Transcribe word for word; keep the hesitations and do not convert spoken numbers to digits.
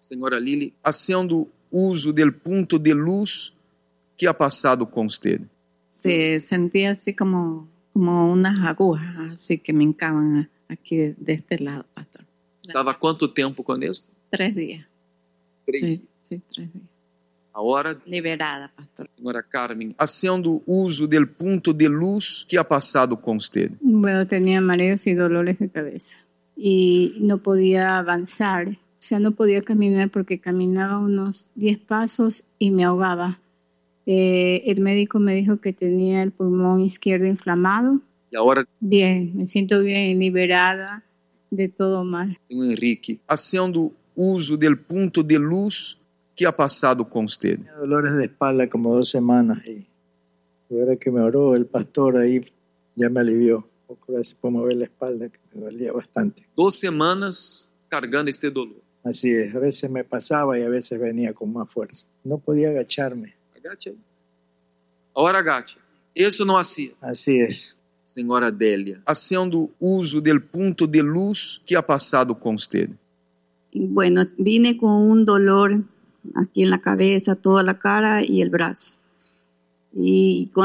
Senhora Lili, haciendo uso del punto de luz que ha pasado con usted. Se sentía así como, como unas agujas, así que me hincaban aquí de este lado, pastor. Estava quanto tempo com esto? Tres días. Três Sí, dias. sí, tres días. Agora, Liberada, pastor. senhora Carmen, haciendo uso del punto de luz que ha pasado con usted. Bueno, tenía mareos y dolores de cabeza y no podía avanzar, o sea, no podía caminar porque caminaba unos diez pasos y me ahogaba. Eh, el médico me dijo que tenía el pulmón izquierdo inflamado. E agora, Bien, me siento bien, liberada de todo mal. senhor Henrique, haciendo uso del punto de luz que ha pasado con usted. Tenía dolores de espalda como dos semanas y, y ahora que me oró el pastor ahí ya me alivió. Un poco a se puede mover la espalda, que me dolía bastante. Duas semanas cargando este dolor. Así es, a veces me pasaba y a veces venía con más fuerza. No podía agacharme. Agache aí. Agora agache. Isso não hacía. Así es. Senhora Adélia, haciendo uso del punto de luz que ha pasado con usted. Bueno, vine con un dolor aquí en la cabeza, toda la cara y el brazo. Y con